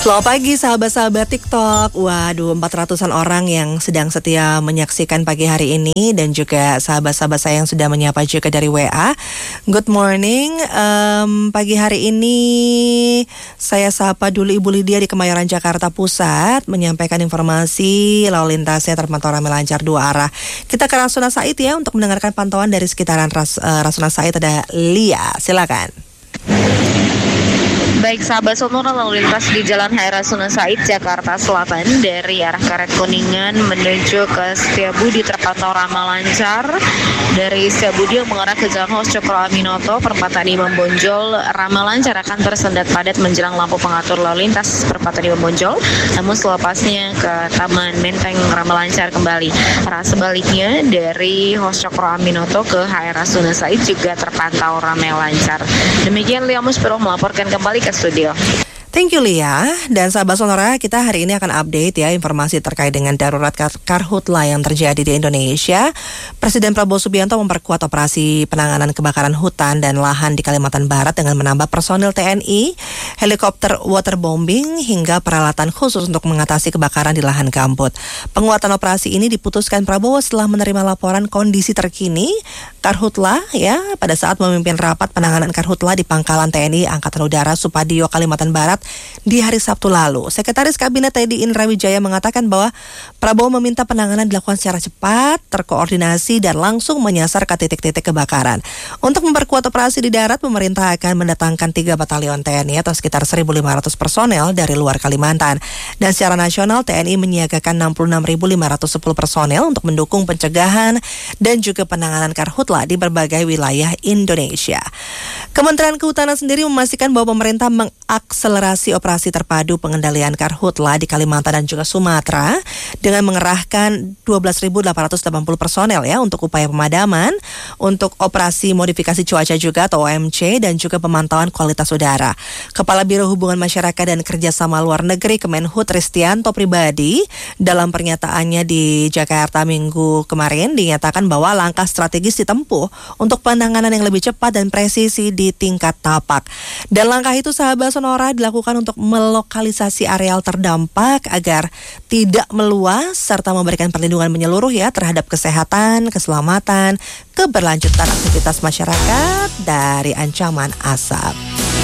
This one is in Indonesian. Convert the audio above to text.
Selamat pagi sahabat-sahabat TikTok. Waduh, 400-an orang yang sedang setia menyaksikan pagi hari ini, dan juga sahabat-sahabat saya yang sudah menyapa juga dari WA. Good morning. Pagi hari ini saya sapa dulu Ibu Lydia di Kemayoran Jakarta Pusat, menyampaikan informasi lalu lintasnya terpantau ramai lancar dua arah. Kita ke Rasuna Said ya untuk mendengarkan pantauan dari sekitaran Rasuna Said. Ada Lia, silakan. Baik sahabat Sonora, lalu lintas di Jalan HR Rasuna Said, Jakarta Selatan dari arah Karet Kuningan menuju ke Setiabudi terpantau ramai lancar. Dari Setiabudi yang mengarah ke Jalan Hos Cokro Aminoto, perempatan Imam Bonjol ramai lancar akan tersendat padat menjelang lampu pengatur lalu lintas perempatan Imam Bonjol. Namun selepasnya ke Taman Menteng ramai lancar kembali. Arah sebaliknya dari Hos Cokro Aminoto ke HR Rasuna Said juga terpantau ramai lancar. Demikian Lia Muspiro melaporkan kembali ke studio. Thank you Lia. Dan sahabat Sonora, kita hari ini akan update ya informasi terkait dengan darurat karhutla yang terjadi di Indonesia. Presiden Prabowo Subianto memperkuat operasi penanganan kebakaran hutan dan lahan di Kalimantan Barat dengan menambah personil TNI, helikopter waterbombing, hingga peralatan khusus untuk mengatasi kebakaran di lahan gambut. Penguatan operasi ini diputuskan Prabowo setelah menerima laporan kondisi terkini karhutla ya pada saat memimpin rapat penanganan karhutla di Pangkalan TNI Angkatan Udara Supadio, Kalimantan Barat di hari Sabtu lalu. Sekretaris Kabinet Teddy Indra Wijaya mengatakan bahwa Prabowo meminta penanganan dilakukan secara cepat, terkoordinasi, dan langsung menyasar ke titik-titik kebakaran. Untuk memperkuat operasi di darat, pemerintah akan mendatangkan 3 batalion TNI atau sekitar 1.500 personel dari luar Kalimantan. Dan secara nasional, TNI menyiagakan 66.510 personel untuk mendukung pencegahan dan juga penanganan karhutla di berbagai wilayah Indonesia. Kementerian Kehutanan sendiri memastikan bahwa pemerintah mengakselerasi operasi terpadu pengendalian karhutla di Kalimantan dan juga Sumatera dengan mengerahkan 12.880 personel ya untuk upaya pemadaman, untuk operasi modifikasi cuaca juga atau OMC, dan juga pemantauan kualitas udara. Kepala Biro Hubungan Masyarakat dan Kerjasama Luar Negeri Kemenhut Ristianto Pribadi dalam pernyataannya di Jakarta Minggu kemarin dinyatakan bahwa langkah strategis ditempuh untuk penanganan yang lebih cepat dan presisi di tingkat tapak. Dan langkah itu sahabat Sonora dilakukan untuk melokalisasi areal terdampak agar tidak meluas serta memberikan perlindungan menyeluruh ya terhadap kesehatan, keselamatan, keberlanjutan aktivitas masyarakat dari ancaman asap.